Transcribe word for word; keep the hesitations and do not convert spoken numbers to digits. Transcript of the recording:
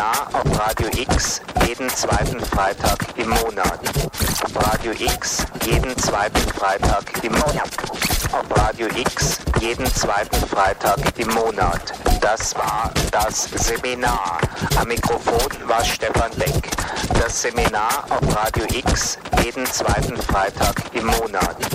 auf Radio X jeden zweiten Freitag im Monat. Auf Radio X jeden zweiten Freitag im Monat. Auf Radio X jeden zweiten Freitag im Monat. Das war das Seminar. Am Mikrofon war Stefan Beck. Das Seminar auf Radio X jeden zweiten Freitag im Monat.